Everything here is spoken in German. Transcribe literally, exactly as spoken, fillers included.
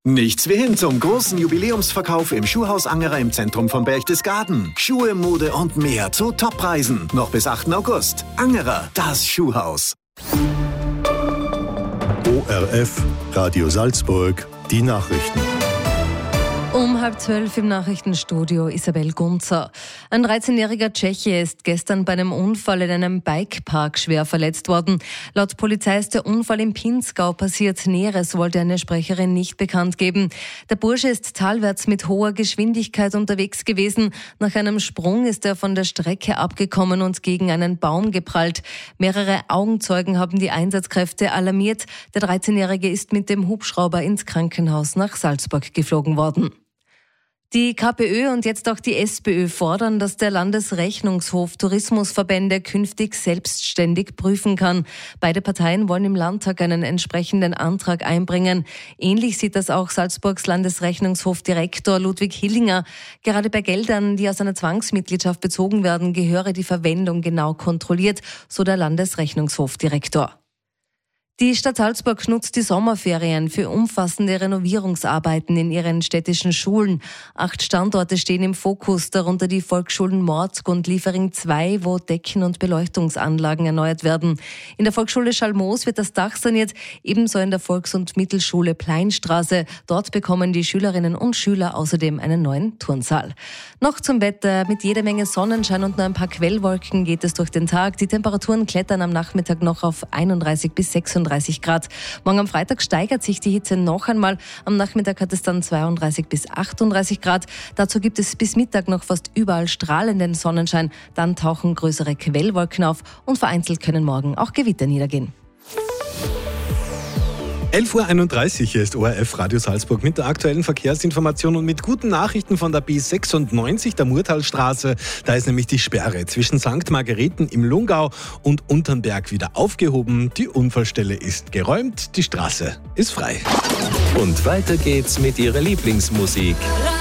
Nichts wie hin zum großen Jubiläumsverkauf im Schuhhaus Angerer im Zentrum von Berchtesgaden. Schuhe, Mode und mehr zu Toppreisen. Noch bis achten August. Angerer, das Schuhhaus. O R F, Radio Salzburg, die Nachrichten. Um halb zwölf im Nachrichtenstudio Isabel Gunzer. Ein dreizehnjähriger Tscheche ist gestern bei einem Unfall in einem Bikepark schwer verletzt worden. Laut Polizei ist der Unfall im Pinzgau passiert. Näheres wollte eine Sprecherin nicht bekannt geben. Der Bursche ist talwärts mit hoher Geschwindigkeit unterwegs gewesen. Nach einem Sprung ist er von der Strecke abgekommen und gegen einen Baum geprallt. Mehrere Augenzeugen haben die Einsatzkräfte alarmiert. Der dreizehnjährige ist mit dem Hubschrauber ins Krankenhaus nach Salzburg geflogen worden. Die KPÖ und jetzt auch die SPÖ fordern, dass der Landesrechnungshof Tourismusverbände künftig selbstständig prüfen kann. Beide Parteien wollen im Landtag einen entsprechenden Antrag einbringen. Ähnlich sieht das auch Salzburgs Landesrechnungshofdirektor Ludwig Hillinger. Gerade bei Geldern, die aus einer Zwangsmitgliedschaft bezogen werden, gehöre die Verwendung genau kontrolliert, so der Landesrechnungshofdirektor. Die Stadt Salzburg nutzt die Sommerferien für umfassende Renovierungsarbeiten in ihren städtischen Schulen. Acht Standorte stehen im Fokus, darunter die Volksschulen Morzg und Liefering zwei, wo Decken- und Beleuchtungsanlagen erneuert werden. In der Volksschule Schalmoos wird das Dach saniert, ebenso in der Volks- und Mittelschule Pleinstraße. Dort bekommen die Schülerinnen und Schüler außerdem einen neuen Turnsaal. Noch zum Wetter. Mit jeder Menge Sonnenschein und nur ein paar Quellwolken geht es durch den Tag. Die Temperaturen klettern am Nachmittag noch auf einunddreißig bis sechsunddreißig Grad. Morgen am Freitag steigert sich die Hitze noch einmal. Am Nachmittag hat es dann zweiunddreißig bis achtunddreißig Grad. Dazu gibt es bis Mittag noch fast überall strahlenden Sonnenschein. Dann tauchen größere Quellwolken auf und vereinzelt können morgen auch Gewitter niedergehen. elf Uhr einunddreißig, hier ist O R F Radio Salzburg mit der aktuellen Verkehrsinformation und mit guten Nachrichten von der B sechsundneunzig, der Murtalstraße. Da ist nämlich die Sperre zwischen Sankt Margareten im Lungau und Unternberg wieder aufgehoben. Die Unfallstelle ist geräumt, die Straße ist frei. Und weiter geht's mit Ihrer Lieblingsmusik.